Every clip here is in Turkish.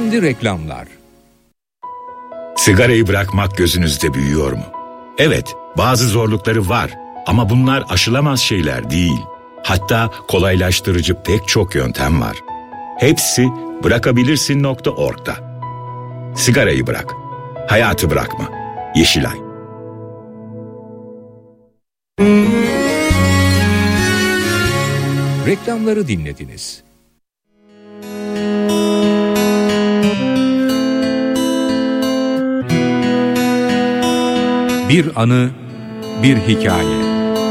Şimdi reklamlar. Sigarayı bırakmak gözünüzde büyüyor mu? Evet, bazı zorlukları var ama bunlar aşılamaz şeyler değil. Hatta kolaylaştırıcı pek çok yöntem var. Hepsi bırakabilirsin.org'da. Sigarayı bırak, hayatı bırakma. Yeşilay. Reklamları dinlediniz. Bir anı, bir hikaye.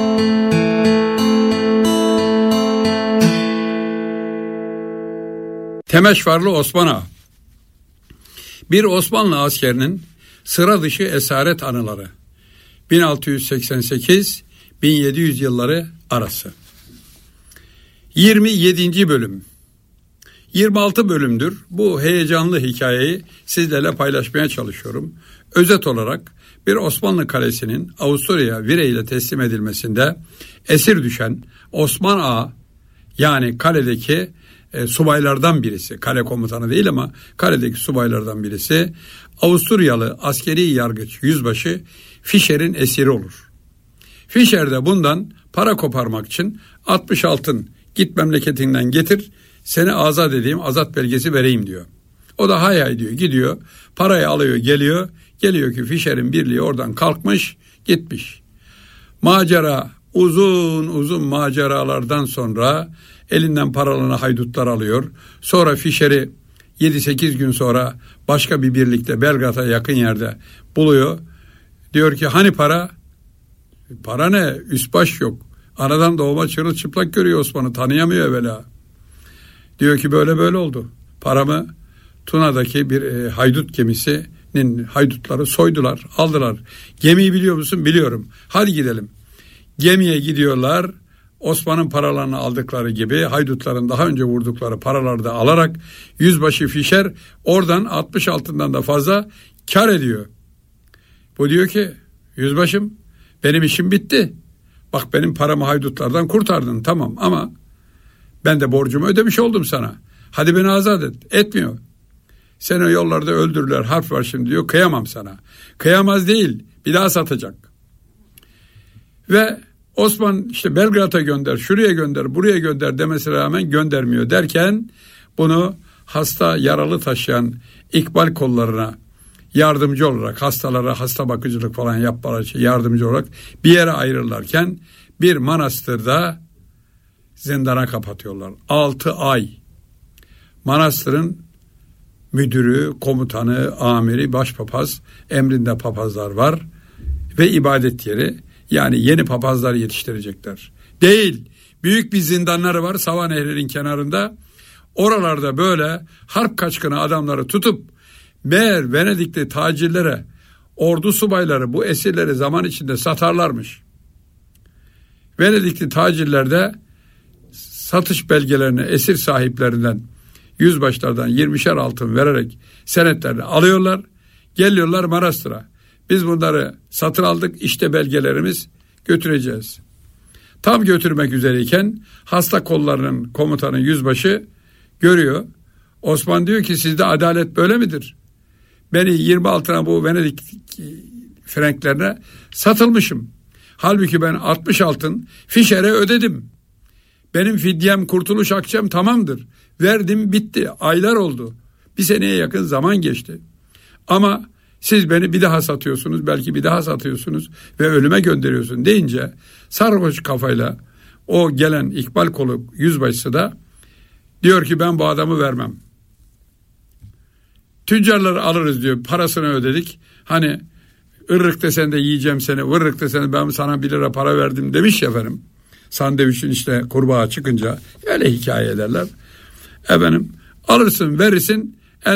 Temeşvarlı Osman Ağa. Bir Osmanlı askerinin sıra dışı esaret anıları. 1688-1700 yılları arası. 27. bölüm. 26 bölümdür bu heyecanlı hikayeyi sizlerle paylaşmaya çalışıyorum. Özet olarak bir Osmanlı kalesinin Avusturya Vire'yle teslim edilmesinde esir düşen Osman Ağa, yani kaledeki subaylardan birisi, kale komutanı değil ama kaledeki subaylardan birisi, Avusturyalı askeri yargıç yüzbaşı Fischer'in esiri olur. Fischer de bundan para koparmak için 60 altın git memleketinden getir, seni azat edeyim, azat belgesi vereyim diyor. O da hay hay diyor, gidiyor, parayı alıyor, geliyor ki Fischer'in birliği oradan kalkmış gitmiş. Macera, uzun maceralardan sonra elinden paralarını haydutlar alıyor. Sonra Fischer'i 7-8 gün sonra başka bir birlikte Belgrad'a yakın yerde buluyor. Diyor ki hani para? Para ne? Üst baş yok. Anadan doğma çırılçıplak görüyor Osman'ı, tanıyamıyor evvela. Diyor ki böyle oldu. Paramı Tuna'daki bir haydut gemisinin haydutları soydular, aldılar. Gemiyi biliyor musun? Biliyorum. Hadi gidelim. Gemiye gidiyorlar. Osman'ın paralarını aldıkları gibi haydutların daha önce vurdukları paraları da alarak yüzbaşı Fischer oradan 60 altından da fazla kar ediyor. Bu diyor ki yüzbaşım, benim işim bitti. Bak benim paramı haydutlardan kurtardın, tamam, ama ben de borcumu ödemiş oldum sana. Hadi beni azat et. Etmiyor. Seni o yollarda öldürürler, harp var şimdi diyor, kıyamam sana. Kıyamaz değil, bir daha satacak. Ve Osman işte Belgrad'a gönder, şuraya gönder, buraya gönder demesine rağmen göndermiyor derken bunu hasta, yaralı taşıyan İkbal kollarına yardımcı olarak, hastalara hasta bakıcılık falan yapmaları için yardımcı olarak bir yere ayrılırken bir manastırda zindana kapatıyorlar. 6 ay. Manastırın müdürü, komutanı, amiri, başpapaz, emrinde papazlar var ve ibadet yeri. Yani yeni papazlar yetiştirecekler. Değil, büyük bir zindanları var Sava Nehri'nin kenarında. Oralarda böyle harp kaçkını adamları tutup meğer Venedikli tacirlere, ordu subayları bu esirleri zaman içinde satarlarmış. Venedikli tacirler de satış belgelerini esir sahiplerinden, yüzbaşlardan 20'şer altın vererek senetlerini alıyorlar. Geliyorlar manastıra. Biz bunları satın aldık, işte belgelerimiz, götüreceğiz. Tam götürmek üzereyken hasta kollarının komutanı yüzbaşı görüyor. Osman diyor ki sizde adalet böyle midir? Beni 20 altına bu Venedik frenklerine satılmışım. Halbuki ben 60 altın Fischer'e ödedim. Benim fidyem, kurtuluş akçem tamamdır. Verdim, bitti. Aylar oldu. 1 seneye yakın zaman geçti. Ama siz beni bir daha satıyorsunuz, belki bir daha satıyorsunuz ve ölüme gönderiyorsun deyince sarhoş kafayla o gelen İkbal kolu yüzbaşısı da diyor ki ben bu adamı vermem. Tüccarları alırız diyor, parasını ödedik. Hani ırrık desen de yiyeceğim seni, vırrık desen de ben sana 1 lira para verdim demiş ya efendim. Sandviçin işte kurbağa çıkınca öyle hikaye ederler. Efendim alırsın, verirsin,